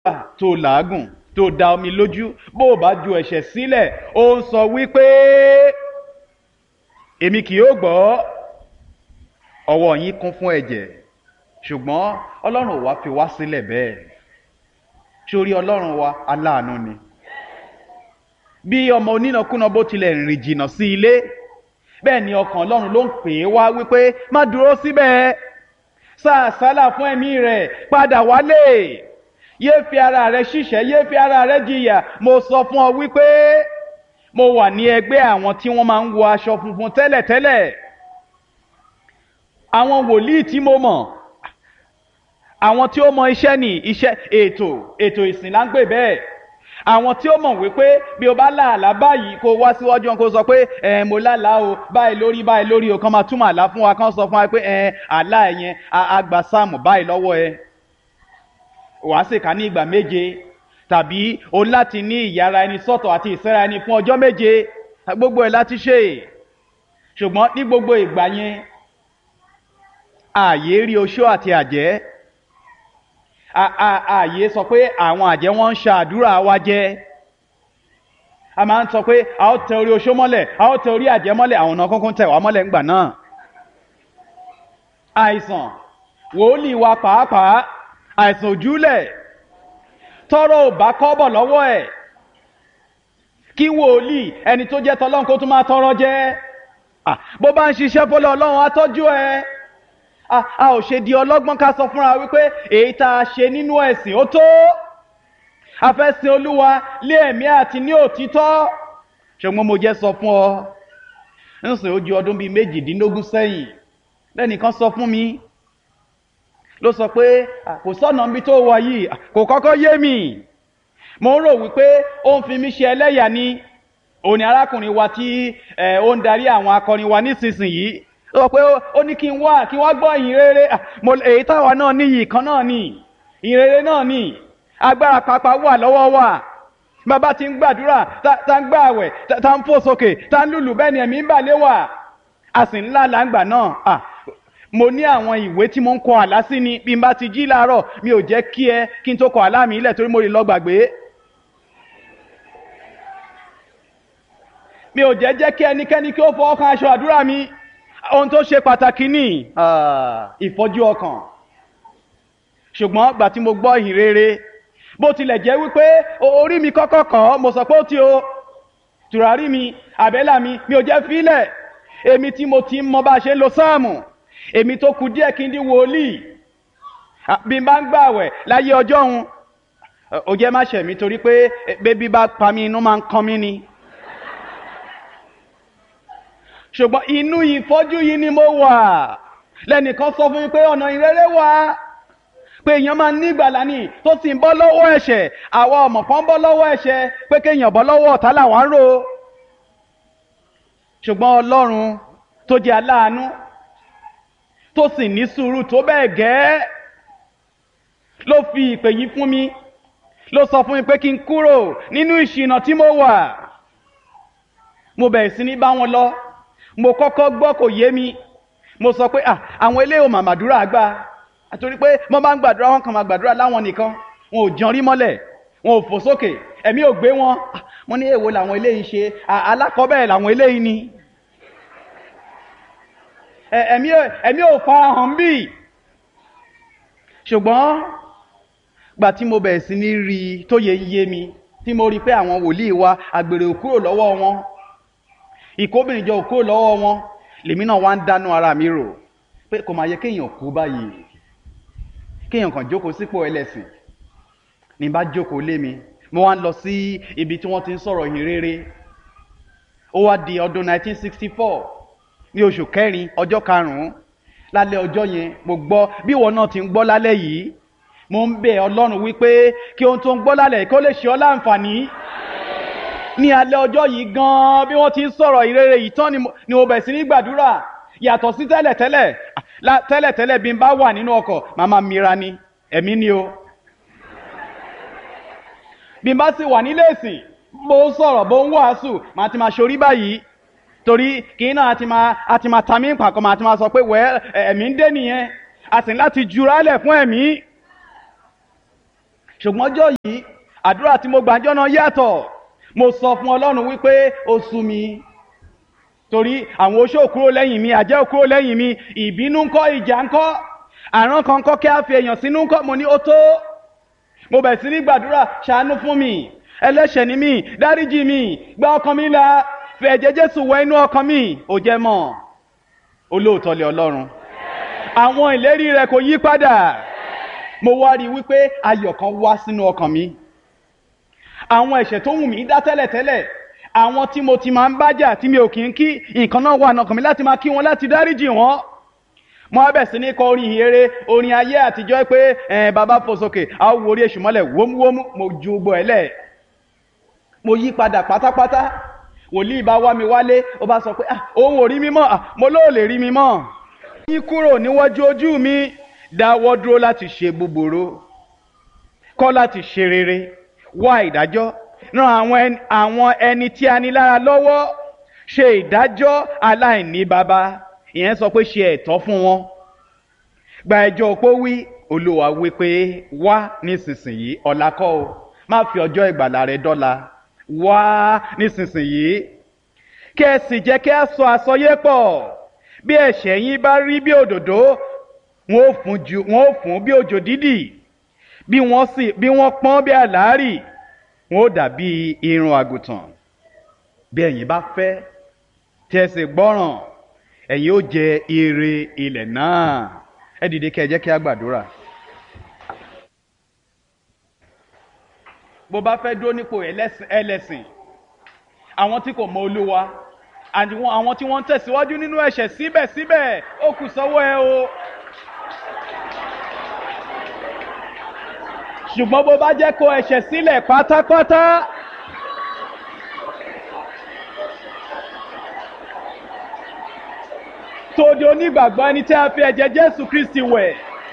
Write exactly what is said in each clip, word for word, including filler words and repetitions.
tó làágùn tó da omi lójú bó o bá ju ẹ̀ṣẹ̀ sílẹ̀ ó ń sọ wípé èmi kì yóò gbọ́. Ọwọ́ yín kún fún ẹ̀jẹ̀ ṣùgbọ́n Ọlọ́run ò wá fi wá sílẹ̀ bẹ́ẹ̀. Sórí Ọlọ́run wa aláàánú ni. Bí ọmọ onínàkúnà bó tilẹ̀ rìn jìnnà sí ilé bẹ́ẹ̀ ni ọkàn Ọlọ́run ló ń pè é wá wípé má dúró síbẹ̀, sá àsálà fún ẹ̀mí rẹ̀, padà wálé, yé fi ara rẹ̀ ṣìṣẹ́, yé fi ara rẹ̀ jìyà. Mo sọ fún ọ wípé mo wà ní ẹgbẹ́ àwọn tí wọ́n máa ń wọ aṣọ funfun tẹ́lẹ̀tẹ́lẹ̀. Àwọn wòlíì tí mo mọ̀, àwọn tí ó mọ iṣẹ́ ní iṣẹ́ ètò ètò ìsìn là ń pè bẹ́ẹ̀. Àwọn tí ó mọ̀ wípé bí o bá láàlá báyìí kó wá síwájú wọn kó sọ pé ẹ mo lálàá o báyìí lórí báyìí lórí o, kàn máa túmọ̀ àlá fún wa, kàn sọ fún wa pé ẹ àlá ẹ yẹn àgbà sáàmù báyìí lọ́wọ́ ẹ, wàá sì ká ní ìgbà méje, tàbí o láti ní ìyára ẹni sọ́tọ̀ àti ìsẹ́ra ẹni fún ọjọ́ méje. Gbogbo ẹ̀ láti ṣe, ṣùgbọ́n ní gbogbo ìgbà yẹn ààyè rí oṣó àti àjẹ́. Ààyè sọ pé àwọn àjẹ́ wọ́n ń ṣàdúrà wa jẹ́. A máa ń sọ pé a ó tẹ orí oṣó mọ́lẹ̀, a ó tẹ orí àjẹ́ mọ́lẹ̀, àwọn ọ̀nà kúnkún tẹ̀ wá mọ́lẹ̀ ńgbà náà. Àìsàn wòlíì wa pàápàá, àìsàn òjúlẹ̀ tọrọ ò bá kọ́bọ̀ lọ́wọ́ ẹ̀, kí wòlíì ẹni tó jẹ́ tọlọ́run kó tún máa tọrọ jẹ́. Bó bá ń ṣiṣẹ́ fọlọ́ Ọlọ́run á tọ́jú ẹ. A ò ṣe di ọlọ́gbọ́n ká sọ fúnra wípé èyí tá a ṣe nínú ẹ̀sìn ó tó. A fẹ́ sin Olúwa lé ẹ̀mí àti ní òtítọ́. Ṣùgbọ́n mo jẹ́ sọ fún ọ, ń sìn ó ju ọdún bíi méjìdínlógún sẹ́yìn lẹ́nìkan sọ fún mi, ló sọ pé kò sọ́nà níbi tó wọ yìí, kò kọ́kọ́ yé mi. Mo ń rò wípé ó ń fi mí ṣe ẹlẹ́yà ni. Òní arákùnrin wa tí ó ń darí àwọn akọrin wa nísinsìnyí ó sọ pé ó ní kí n wá kí wá gbọ́ ìyìn rere. Èyí táwa náà ní yìí kan náà ni ìyìn rere náà ni. Agbára pàápàá wà lọ́wọ́ wa. Bàbá ti ń gbàdúrà, tá ń gbà àwẹ̀, tá ń fò sókè, tá ń lùlù, bẹ́ẹ̀ ni ẹ̀mí ń bà lé wà. A sì ńlá làǹgbà náà. Mo ní àwọn ìwé tí mo ń kọ àlá sí ni. Bí n bá ti jí láàárọ̀, mi ò jẹ́ kí ẹ kí n tó kọ àlá mi ilẹ̀ torí mo lè lọ gbàgbé. Mi ò jẹ́ jẹ́ kí ẹnikẹ́ni kí ó fọwọ́ kan aṣọ àdúrà mi. Ohun tó ṣe pàtàkì ní ìfọ́jú ọkàn. Ṣùgbọ́n gbà tí mo gbọ́ ìhìn rere, bó tilẹ̀ jẹ́ wípé orí mi kọ́kọ́ kọ́, mo sọ pé ó ti o tùràrí mi, àbẹ́là mi, mi ò jẹ́ fílẹ̀. Èmi tí mo ti ń mọ bá ṣe lo sáàmù, èmi tó kù díẹ̀ kí n di wòlíì. Bí n bá ń gbààwẹ̀ láyé ọjọ́ òun, ó jẹ́ má ṣẹ̀ mí torí pé bébí bá pa mí inú máa ń kan mí ni. Ṣùgbọ́n inú ìfọ́jú yìí ni mo wà. Lẹ́nìkan sọ fún mi pé ọ̀nà ìrere wà, pé èèyàn máa ní ìgbàlà ní tó sì ń bọ́ lọ́wọ́ ẹ̀ṣẹ̀. Àwa ọmọ kan bọ́ lọ́wọ́ ẹ̀ṣẹ̀, pé kéèyàn bọ́ lọ́wọ́ ọ̀tá làwa ń rò. Ṣùgbọ́n Ọlọ́run tó jẹ́ aláàánú, tó sì ní sùúrù tó bẹ́ẹ̀ gẹ́, ló fi ìpè yìí fún mi, ló sọ fún mi pé kí n kúrò nínú ìṣìnà tí mo wà. Mo bẹ̀rẹ̀ sí ní bá wọn lọ. Mo kọ́kọ́ gbọ́ kò yé mi. Mo sọ pé àwọn eléyìí ò màmá àdúrà gbà. Àtorí pé wọ́n bá ń gbàdúrà, wọ́n kàn máa gbàdúrà láwọn nìkan. Wọn ò jọrí mọ́lẹ̀, wọn ò fò sókè, ẹ̀mí ò gbé wọn. Wọ́n ní èwo làwọn eléyìí ṣe, alákọ̀ọ́bẹ̀rẹ̀ làwọn eléyìí ni. Ẹ̀mí ò farahàn bí. Ṣùgbọ́n gbà tí mo bẹ̀rẹ̀ sí ní rí tó yé yé mi, tí mo rí pé àwọn wòlíì wa àgbèrè ò kúrò lọ́wọ́ wọn, ìkóbìnrin jọ òkú lọ́wọ́ wọn, lèmi náà wá ń dánú ara mi rò pé kò máa yẹ kéèyàn kú báyìí, kéèyàn kàn jókòó sípò ẹlẹ́sìn. Ní bá jókòó lé mi, mo wá ń lọ sí ibi tí wọ́n ti ń sọ̀rọ̀ ìhìn rere. Ó wá di ọdún nineteen sixty-four ní oṣù kẹrin ọjọ́ karùn-ún. Lálẹ́ ọjọ́ yẹn mo gbọ́ bí ìwọ náà ti ń gbọ́ lálẹ́ yìí. Mo ń bẹ̀ Ọlọ́run wípé kí ohun tó ń gbọ́ lálẹ́ kó lè ṣe ọ́ láǹfààní. Ní alẹ́ ọjọ́ yìí gan-an bí wọ́n ti ń sọ̀rọ̀ ìrere yìí tán ni mo bẹ̀rẹ̀ sí ní gbàdúrà. Yàtọ̀ sí tẹ́lẹ̀tẹ́lẹ̀, tẹ́lẹ̀tẹ́lẹ̀ bí n bá wà nínú ọkọ̀, màmá mira ni, ẹ̀mí ni o. Bí n bá sì wà nílé ìsìn, bó ń sọ̀rọ̀, bó ń wàásù, màá ti máa ṣorí báyìí. Torí kì í náà a ti máa ta mí pàkọ́, màá ti máa sọ pé wẹ́ ẹ̀mí ń dé nìyẹn. A sì ní láti jura lẹ̀ fún ẹ̀mí. ṣùgbọ́n ọjọ́ yìí àdúrà tí mo gbàjọ́ náà yàtọ̀. Mo sọ fún Ọlọ́run wípé ó sú mi torí àwọn oṣó kúrò lẹ́yìn mi, àjẹ́ kúrò lẹ́yìn mi, ìbínú ńkọ́, ìjà ńkọ́, àrán kan ńkọ́, kí a fi èèyàn sínú ńkọ́. Mo ní ó tó. Mo bẹ̀rẹ̀ sí ní gbàdúrà, ṣàánú fún mi, ẹlẹ́ṣẹ̀ ni mí, dáríjì mi, gba ọkàn mi là, fi ẹ̀jẹ̀ Jésù wẹ inú ọkàn mi. Ó jẹ́ mọ́ olóòótọ́ lé Ọlọ́run, àwọn ìlérí rẹ̀ kò yí padà. Mo wá rí wípé ayọ̀ kan wá sínú ọkàn mi. Àwọn ẹ̀ṣẹ̀ tó wù mí dá tẹ́lẹ̀tẹ́lẹ̀, àwọn tí mo ti máa ń bájà tí mi ò kí ń kí, nǹkan náà wà nọkàn mi láti máa kí wọn, láti dáríjì wọn. Mo á bẹ̀ sí ní kọ orin ìhèrè, orin ayé àtijọ́ pé ẹ̀ẹ́n bàbá fò sókè, a ó wo orí èṣù mọ́lẹ̀ wómúwómú. Mo ju gbọ́ ẹ̀ lẹ̀. Mo yí padà pátápátá. Wòlíì bá wá mi wálé, ó bá sọ pé ah òun ò rí mi mọ́. Ah, mo lóò lè rí mi mọ́. Yín kúrò níwájú ojú mi, dáwọ́ dúró láti ṣe búburú, kọ́ láti ṣe rere, wá ìdájọ́, ràn àwọn ẹni tí a ní lára lọ́wọ́, ṣe ìdájọ́ aláìní baba. Ìyẹn sọ pé ṣe ẹ̀tọ́ fún wọn. Gba ẹjọ́ opó wí, Olúwa wí pé wá nísinsìnyí, ọ̀la kọ́ o, má fi ọjọ́ ìgbàlà rẹ dọ́là. Wá nísinsìnyí, kí ẹ sì jẹ́ kí a sọ àsọyé pọ̀. Bí ẹ̀ṣẹ̀ yín bá rí bí òdòdó, wọn ó fún ju wọn ó fún bí òjò dídì. Bí wọ́n sì bí wọ́n pọ́n bí àlárì, wọn ó dàbí irun àgùntàn. Bí ẹ̀yin bá fẹ́, tí ẹ sì gbọ́ràn, ẹ̀yin ó jẹ ire ilẹ̀ náà. Ẹ dìde kí ẹ jẹ́ kí a gbàdúrà. Bó bá fẹ́ dúró nípò ẹlẹ́sìn, àwọn tí kò mọ Olúwa, àwọn tí wọ́n ń tẹ̀síwájú nínú ẹ̀ṣẹ̀ síbẹ̀síbẹ̀, ó kù sọ́wọ́ ẹ o. Ṣùgbọ́n bó bá jẹ́ kó ẹ̀ṣẹ̀ sílẹ̀ pátápátá, tó di onígbàgbọ́, ẹni tí a fi ẹ̀jẹ̀ Jésù Kristi wẹ̀,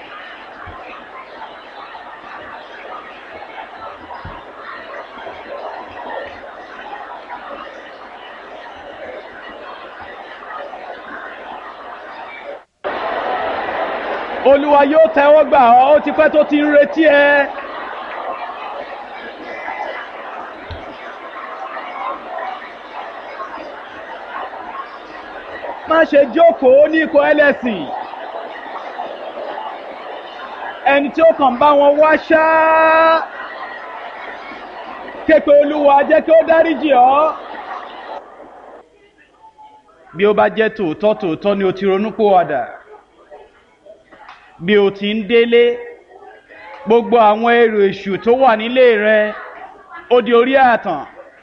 Olúwa yóò tẹ́wọ́ gbà ọ́. Ó ti pẹ́ tó ti ń retí ẹ. Má ṣe jókòó ní ikọ̀ ẹlẹ́sìn, ẹni tí ó kàn bá wọn wá ṣáá. Képe Olúwa, jẹ́ kí ó dáríjì ọ́. Bí ó bá jẹ́ tòótọ́ tòótọ́ ni o ti ronúpìwàdà, bí o ti ń délé, gbogbo àwọn èrò èṣù tó wà nílé rẹ ó di orí àtàn.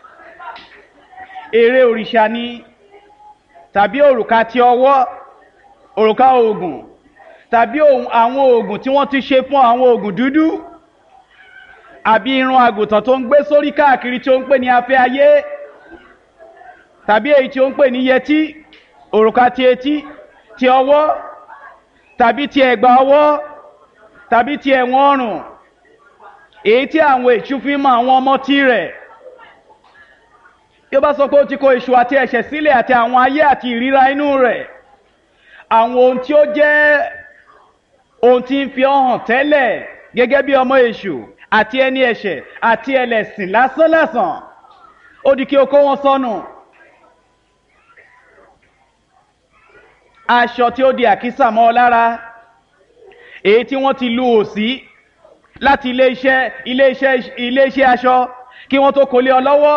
Ère òrìṣà ni, tàbí òrùka ti ọwọ́, òrùka oògùn, tàbí àwọn oògùn tí wọ́n ti ṣe fún àwọn oògùn dúdú, àbí irun àgùntàn tó ń gbé sórí káàkiri tí ó ń pè ní afẹ́ ayé, tàbí èyí tí ó ń pè ní yẹtí, òrùka ti etí, ti ọwọ́, tàbí ti ẹ̀gbà ọwọ́, tàbí ti ẹ̀wọ̀n ọrùn, èyí tí àwọn èṣù fi mọ àwọn ọmọ tí rẹ̀. Bí ó bá sọ pé ó ti kó èṣù àti ẹ̀ṣẹ̀ sílẹ̀ àti àwọn ayé àti ìríra inú rẹ̀, àwọn ohun tí ó jẹ́ ohun tí ń fi hàn tẹ́lẹ̀ gẹ́gẹ́ bí ọmọ èṣù àti ẹni ẹ̀ṣẹ̀ àti ẹlẹ́sìn lásánlásán, ó di kí o kó wọn sọnù. Aṣọ tí ó di àkísà mọ́ ọ lára, èyí tí wọ́n ti lu òsì láti ilé iṣẹ́ ilé iṣẹ́ ilé iṣẹ́ aṣọ kí wọ́n tó kó lé ọ lọ́wọ́.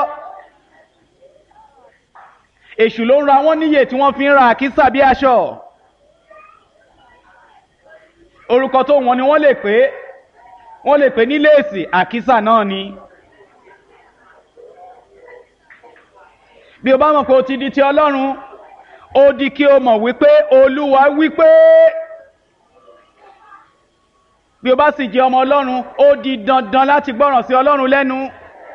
Èṣù ló ń ra wọ́n níyè tí wọ́n fi ń ra àkísà bí aṣọ. Orúkọ tó wọ́n ni wọ́n lè pè wọ́n lè pè ní léèsì, àkísà náà ni. Bí o bá mọ̀ pé o ti di ti Ọlọ́run, ó di kí o mọ̀ wípé Olúwa wípé. Bí o bá sì jẹ́ ọmọ Ọlọ́run, ó di dandan láti gbọ́ràn sí Ọlọ́run lẹ́nu.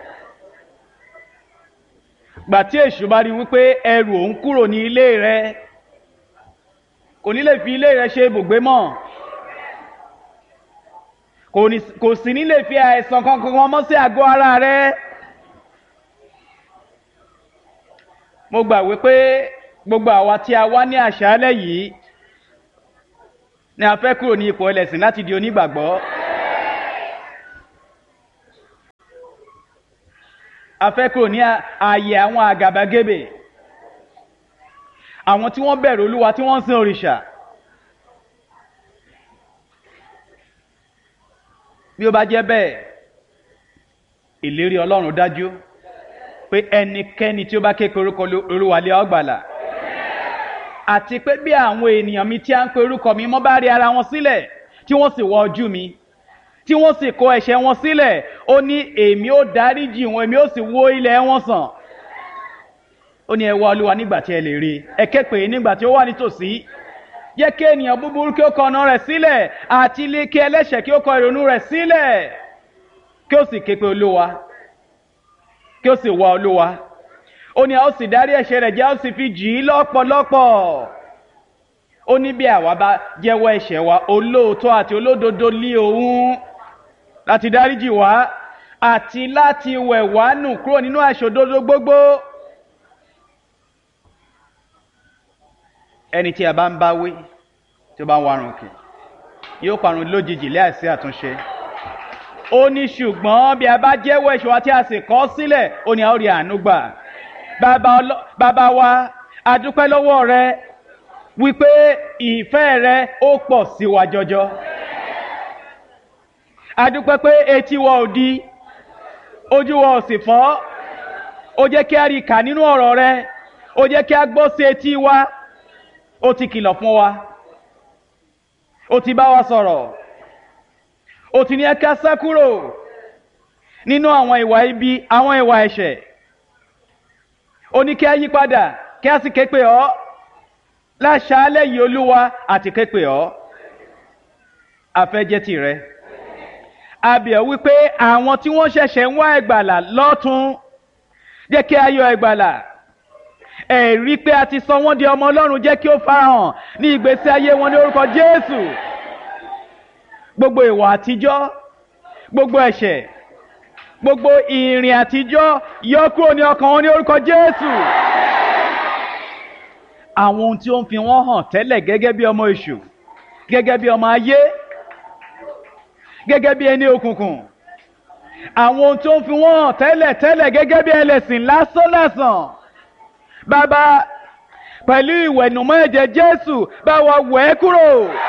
Gbà tí èṣù bá rí wípé ẹrù òun kúrò ní ilé rẹ, kò ní lè fi ilé rẹ ṣe ibùgbé mọ́, kò sì ní lè fi àìsàn kankan wọn mọ́ sí àgọ́ ara rẹ. Mo gbà wípé gbogbo àwa tí a wá ní àṣálẹ́ yìí ni a fẹ́ kúrò ní ipò ẹlẹ́sìn láti di onígbàgbọ́. a fẹ́ kúrò ní ààyè àwọn àgàbàgebè, àwọn tí wọ́n bẹ̀rù Olúwa tí wọ́n ń sin òrìṣà. Bí ó bá jẹ́ bẹ́ẹ̀, ìlérí Ọlọ́run dájú pé ẹnikẹ́ni tí ó bá ké pe orúkọ Olúwa lé ó gbàlà. Àti pé bí àwọn ènìyàn mi tí a ń pe orúkọ mi mọ́ bá rí ara wọn sílẹ̀ tí wọ́n sì wọ ojú mi, tí wọ́n sì kó ẹ̀ṣẹ̀ wọn sílẹ̀, ó ní èmi ó dáríjì wọn, èmi ó sì wó ilẹ̀ wọn sàn. Ó ní ẹ wá Olúwa nígbà tí ẹ lè rí, ẹ ké pè é nígbà tí ó wà nítòsí. Jẹ́ kí ènìyàn búburú kí ó kọ ọ̀nà rẹ̀ sílẹ̀, àti ilé kí ẹlẹ́ṣẹ̀ kí ó kọ ìrònú rẹ̀ sílẹ̀, kí ó sì ké pe Olúwa, kí ó sì wá Olúwa. Ó ní a ó sì dárí ẹ̀ṣẹ̀ rẹ̀ jẹ́, a ó sì fi jì í lọ́pọ̀lọpọ̀. Ó ní bí àwa bá jẹ́wọ́ ẹ̀ṣẹ̀ wa, olóòótọ́ àti olódodo lé òun láti dáríjì wá àti láti wẹ̀ wá nù kúrò nínú àìṣòdodo gbogbo. Ẹni tí a bá ń bá wí tí ó bá ń warùn òkè yóò parun lójijì láìsí àtúnṣe. Ó ní ṣùgbọ́n bí a bá jẹ́wọ́ ẹ̀ṣẹ̀ wa tí a sì kọ̀ sílẹ̀, ó ní a ó rí àánú gbà. Bàbá wa, a dúpẹ́ lọ́wọ́ rẹ wípé ìfẹ́ rẹ ó pọ̀ sí wa jọjọ. A dúpẹ́ pé etí wa ò di, ojú wa ò sì fọ́. Ó jẹ́ kí a rí kà nínú ọ̀rọ̀ rẹ, ó jẹ́ kí a gbọ́ sí etí wa. Ó ti kìlọ̀ fún wa, ó ti bá wa sọ̀rọ̀, ó ti ní ẹ ká sá kúrò nínú àwọn ìwà ibi, àwọn ìwà ẹ̀ṣẹ̀. Ó ní kí a yí padà, kí a sì ké pè ọ́ láṣálẹ́ yìí Olúwa, àti ké pè ọ́. A fẹ́ jẹ́ tìrẹ. A bẹ̀ ọ́ wípé àwọn tí wọ́n ṣẹ̀ṣẹ̀ ń wá ìgbàlà lọ́tun, jẹ́ kí a yọ ìgbàlà. Ẹ̀rí pé a ti sọ wọ́n di ọmọ Ọlọ́run jẹ́ kí ó farahàn ní ìgbésí ayé wọn ní orúkọ Jésù. Gbogbo ìwà àtijọ́, gbogbo ẹ̀ṣẹ̀, gbogbo ìrìn àtijọ́ yọ kúrò ní ọkàn wọn ní orúkọ Jésù. Àwọn ohun tí ó ń fi wọ́n hàn tẹ́lẹ̀ gẹ́gẹ́ bí ọmọ èṣù, gẹ́gẹ́ bí ọmọ ayé, gẹ́gẹ́ bí ẹni òkùnkùn, àwọn ohun tí ó ń fi wọ́n hàn tẹ́lẹ̀ tẹ́lẹ̀ gẹ́gẹ́ bí ẹlẹ́sìn lásán lásán, Bàbá, pẹ̀lú ìwẹ̀nùmọ́ ẹ̀jẹ̀ Jésù, bá wa wẹ̀ ẹ́ kúrò.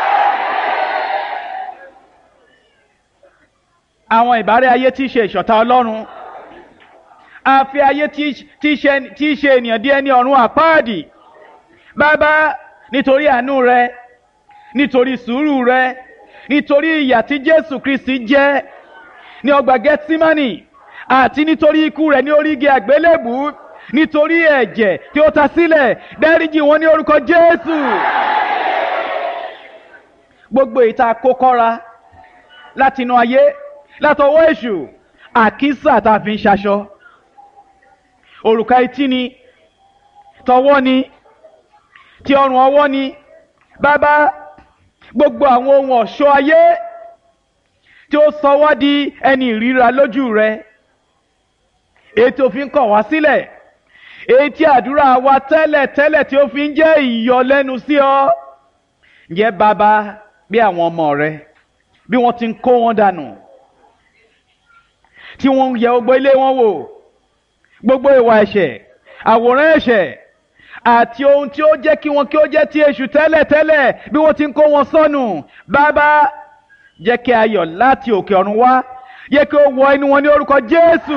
Àwọn ìbárẹ́ ayé tí í ṣe ìṣọ̀tá Ọlọ́run, a fi ayé tí í ṣe ènìyàn di ẹni ọ̀run àpáàdì. Bàbá, nítorí àánú rẹ, nítorí sùúrù rẹ, nítorí ìyà tí Jésù Kristi jẹ ní ọgbà Gẹ́tímánì, àti nítorí ikú rẹ̀ ní orí igi àgbélébùú, nítorí ẹ̀jẹ̀ tí ó ta sílẹ̀, dáríjì wọn ní orúkọ Jésù. Gbogbo ìta kókọ́ra látinú ayé, látọwọ́ èṣù, àkísà tá a fi ń ṣaṣọ, òrùka etí ni, tọwọ́ ni, ti ọrùn ọwọ́ ni. Bàbá, gbogbo àwọn ohun ọ̀ṣọ́ ayé tí ó sọ wá di ẹni ìríra lójú rẹ, èyí tí ó fi ń kọ̀ wá sílẹ̀, èyí tí àdúrà wa tẹ́lẹ̀ tẹ́lẹ̀ tí ó fi ń jẹ́ ìyọlẹ́nu sí ọ. Ǹjẹ́ Bàbá, bí àwọn ọmọ rẹ bí wọ́n ti ń kó wọn dànù, tí wọ́n ń yẹ gbogbo ilé wọn wò, gbogbo ìwà ẹ̀ṣẹ̀, àwòrán ẹ̀ṣẹ̀, àti ohun tí ó jẹ́ kí wọn kí ó jẹ́ ti èṣù tẹ́lẹ̀ tẹ́lẹ̀, bí wọ́n ti ń kó wọn sọnù, Bàbá, jẹ́ kí ayọ̀ láti òkè ọ̀run wá, jẹ́ kí ó wọ inú wọn ní orúkọ Jésù.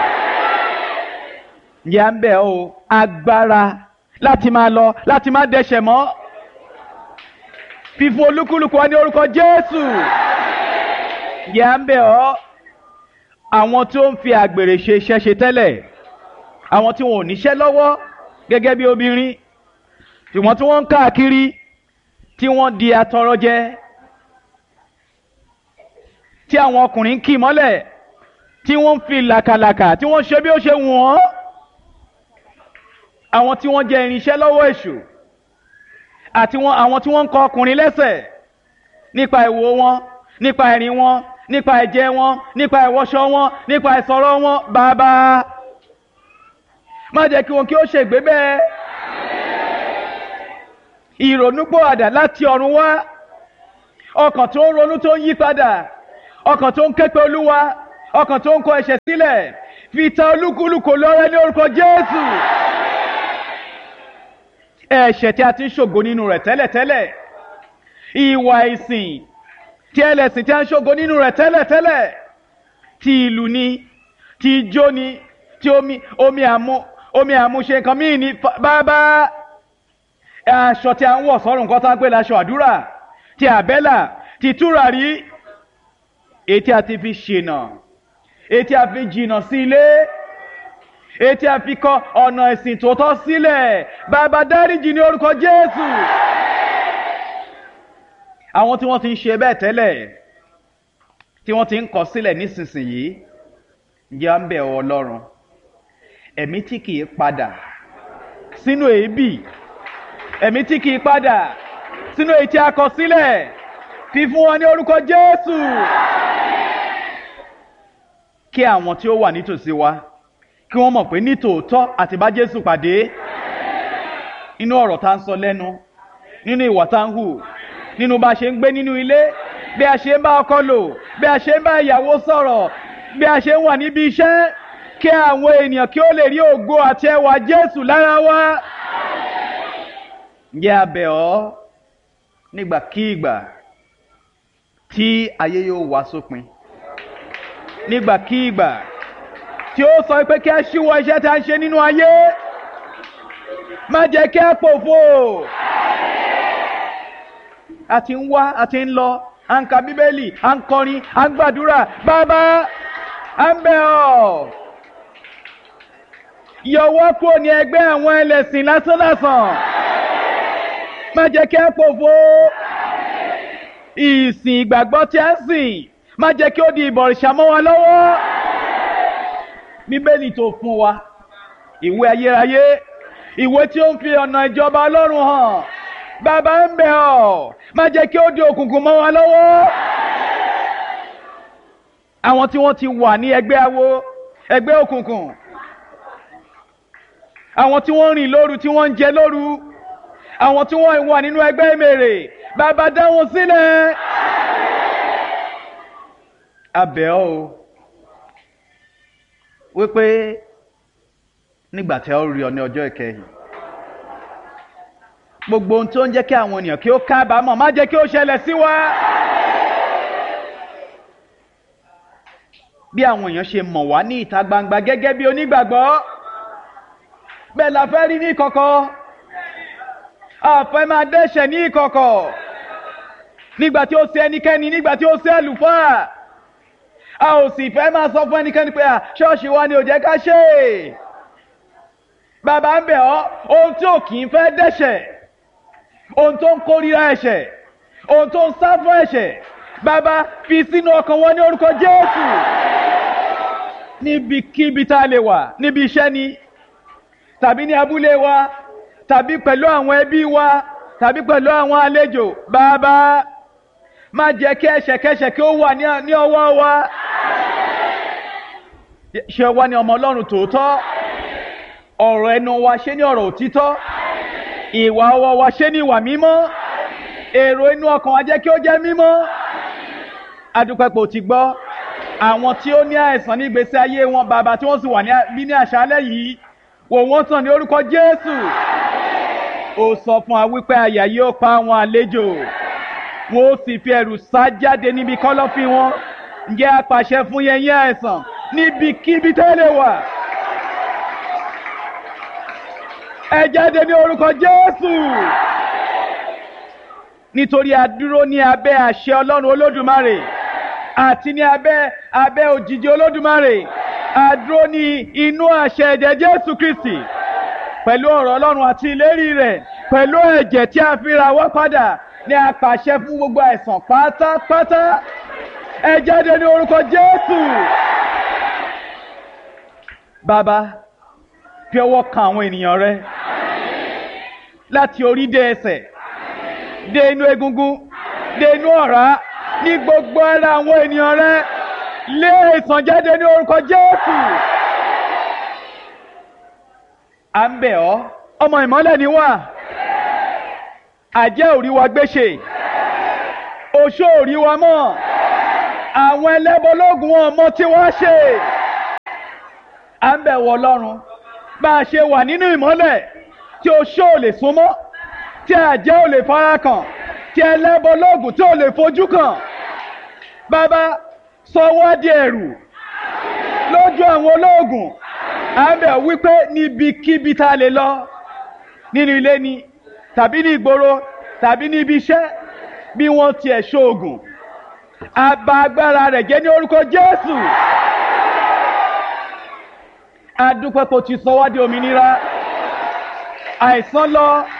Ǹjẹ́ à ń bẹ̀ ọ́ agbára láti máa lọ, láti máa dẹ́ṣẹ̀ mọ́, fífún olúkúlùkù wa ní orúkọ Jésù. Ǹjẹ́ à ń bẹ̀ ọ́ àwọn tí ó ń fi àgbèrè ṣe iṣẹ́ ṣe tẹ́lẹ̀, àwọn tí wọn ò níṣẹ́ lọ́wọ́ gẹ́gẹ́ bí obìnrin, ṣùgbọ́n tí wọ́n ń káàkiri, tí wọ́n di atọrọjẹ, tí àwọn ọkùnrin ń kì mọ́lẹ̀, tí wọ́n ń fi làkàlàkà, tí wọ́n ṣe bí ó ṣe wù wọ́n, àwọn tí wọ́n jẹ́ irinṣẹ́ lọ́wọ́ èṣù, àti àwọn tí wọ́n ń kọ ọkùnrin lẹ́sẹ̀ nípa ìwò wọn, nípa ìrìn wọn, nípa ẹ̀jẹ̀ wọn, nípa ìwọṣọ wọn, nípa ìsọ̀rọ̀ wọn. Bàbá, má jẹ́ kí wọn kí ó ṣègbé bẹ́ẹ̀. Ìrònúpìwàdà láti ọ̀run wá, ọkàn tó ń ronú tó ń yí padà, ọkàn tó ń ké pe Olúwa, ọkàn tó ń kọ ẹ̀ṣẹ̀ sílẹ̀, fi ta olúkúlùkù lọ́rẹ ní orúkọ Jésù. Ẹ̀ṣẹ̀ tí a ti ń ṣògo nínú rẹ̀ tẹ́lẹ̀tẹ́lẹ̀, ìwà ìsìn tí ẹlẹ́sìn tí a ń ṣògo nínú rẹ̀ tẹ́lẹ̀tẹ́lẹ̀, ti ìlú ni, ti ijó ni, ti omi omi àmú omi àmúṣe nǹkan míì ní bàbá. Aṣọ tí a ń wọ̀ sọ́rùn nǹkan tá ń pè láṣọ àdúrà, ti àbẹ́là, ti tùràrí, èyí tí a ti fi ṣìnà, èyí tí a fi jìnà sí ilé, èyí tí a fi kọ ọ̀nà ẹ̀sìn tòótọ́ sílẹ̀. Bàbá dáríjì ní orúkọ Jésù. Àwọn tí wọ́n ti ń ṣe bẹ́ẹ̀ tẹ́lẹ̀, tí wọ́n ti ń kọ̀ sílẹ̀ nísinsìnyí, ǹjẹ́ à ń bẹ̀ ọ́ Ọlọ́run, ẹ̀mí tí kìí padà sínú èébì, ẹ̀mí tí kìí padà sínú èyí tí a kọ̀ sílẹ̀, fi fún wọn ní orúkọ Jésù. Kí àwọn tí ó wà nítòsí wa kí wọ́n mọ̀ pé nítòótọ́ àti bá Jésù pàdé, nínú ọ̀rọ̀ tá ń sọ lẹ́nu, nínú ìwà tá ń hù, nínú bá a ṣe ń gbé nínú ilé, bí a ṣe ń bá ọkọ lò, bí a ṣe ń bá ìyàwó sọ̀rọ̀, bí a ṣe ń wà níbi iṣẹ́, kí àwọn ènìyàn kí ó lè rí ògo àti ẹwà Jésù lára wa. Ǹjẹ́ a bẹ̀ ọ́, nígbàkígbà tí ayé yóò wá sópin, nígbàkígbà tí ó sọ pé kí a ṣíwọ́ iṣẹ́ tí a ń ṣe nínú ayé, má jẹ́ kí a pòfo. A ti ń wá, a ti ń lọ, à ń ka Bíbélì, à ń kọrin, à ń gbàdúrà. Bàbá, à ń bẹ̀ ọ́, yọ wá kúrò ní ẹgbẹ́ àwọn ẹlẹ́sìn lásánlàsàn. Má jẹ́ kí a pòfo. Ìsìn ìgbàgbọ́ tí a ń sìn, má jẹ́ kí ó di ìbọ̀rìṣà mọ́ wa lọ́wọ́. Bíbélì tó fún wa, ìwé ayérayé, ìwé tí ó ń fi ọ̀nà ìjọba Ọlọ́run hàn. Bàbá ń bẹ̀ ọ́, má jẹ́ kí ó di òkùnkùn mọ́ wa lọ́wọ́. Àwọn tí wọ́n ti wà ní ẹgbẹ́ awo, ẹgbẹ́ òkùnkùn, àwọn tí wọ́n rìn lóru, tí wọ́n ń jẹ lóru, àwọn tí wọ́n wà nínú ẹgbẹ́ ìmèrè, bàbá dá wọn sílẹ̀. A bẹ̀ ọ́ o, wípé nígbà tí a ó rí ọ ní ọjọ́ ìkẹyìn, gbogbo ohun tó ń jẹ́ kí àwọn ènìyàn kí ó kábàámọ̀, má jẹ́ kí ó ṣẹlẹ̀ sí wa. Bí àwọn èèyàn ṣe mọ̀ wá ní ìta gbangba gẹ́gẹ́ bí onígbàgbọ́, bẹ́ẹ̀ la fẹ́ rí ní ìkọ̀kọ̀. A fẹ́ máa dẹ́ṣẹ̀ ní ìkọ̀kọ̀, nígbà tí ó ṣe ẹnikẹ́ni, nígbà tí ó ṣe àlùfáà. A ò sì fẹ́ máa sọ fún ẹnikẹ́ni pé ṣọ́ọ̀ṣì wa ni ò jẹ́ ká ṣe. Bàbá ń bẹ̀ ọ́, ohun tí ò kì í fẹ́ dẹ́ṣẹ̀, ohun tó ń kórìíra ẹ̀ṣẹ̀, ohun tó ń sá fún ẹ̀ṣẹ̀, bàbá fi sínú ọkàn wọn ní orúkọ Jésù. Níbikíbi tá a lè wà, níbi iṣẹ́ ni, tàbí ní abúlé wa, tàbí pẹ̀lú àwọn ẹbí wa, tàbí pẹ̀lú àwọn àlejò, bàbá má jẹ́ kí ẹ̀ṣẹ̀kẹ́ṣẹ̀ kí ó wà ní ọwọ́ wa. Ṣe wá ní ọmọ Ọlọ́run tòótọ́, ọ̀rọ̀ ẹnu wa ṣe ní ọ̀rọ̀ òtítọ́, ìwà ọwọ́ wa ṣe ní ìwà mímọ́, èrò inú ọkàn wa jẹ́ kí ó jẹ́ mímọ́. Adúpẹ́pọ̀ ti gbọ́ àwọn tí ó ní àìsàn ní ìgbésí ayé wọn, bàbá tí wọ́n sì wà ní ní àṣálẹ́ yìí, wò wọ́n sàn ní orúkọ Jésù. Ó sọ fún wa wípé àyà yóò pa àwọn àlejò, wọn ó sì fi ẹ̀rù sá jáde níbi kọ́lọ́fín wọn. Ǹjẹ́ a pàṣẹ fún yẹn yín àìsàn níbikíbi tẹ́lẹ̀ wà, ẹ jáde ní orúkọ Jésù. Nítorí a dúró ní abẹ́ àṣẹ Ọlọ́run Olódùmarè àti ní abẹ́ abẹ́ òjìji Olódùmarè. A dúró ní inú àṣẹ ẹ̀jẹ̀ Jésù Kristi, pẹ̀lú ọ̀rọ̀ Ọlọ́run àti ìlérí rẹ̀, pẹ̀lú ẹ̀jẹ̀ tí a fi ra wá padà, ní a pàṣẹ fún gbogbo àìsàn pátápátá, ẹ jáde ní orúkọ Jésù. Bàbá, fi ọwọ́ kan àwọn ènìyàn rẹ láti orí dé ẹsẹ̀, dé inú egungun, dé inú ọ̀rá, ní gbogbo ara àwọn ènìyàn rẹ, lé àìsàn jáde ní orúkọ Jésù. À ń bẹ̀ ọ́, ọmọ ìmọ́lẹ̀ ni wá, àjẹ́ ò rí wa gbéṣe, oṣó ò rí wa mọ́, àwọn ẹlẹ́bọ lóògùn wọn mọ tí wọ́n ṣe. à ń bẹ̀ wọ Ọlọ́run bá a ṣe wà nínú ìmọ́lẹ̀ tí oṣó ò lè súnmọ́, tí àjẹ́ ò lè fara kàn, tí ẹlẹ́bọ lóògùn tí ò lè fojú kàn. Bàbá, sọ wá di ẹ̀rù lójú àwọn olóògùn. À ń bẹ̀ wípé níbikíbi tá a lè lọ, nínú ilé ni tàbí ní ìgboro tàbí ní ibi iṣẹ́, bí wọ́n tiẹ̀ ṣoògùn, a bà agbára rẹ̀ jẹ́ ní orúkọ Jésù. A dúpẹ́ kó ti sọ wá di òmìnira. Àìsàn lọ,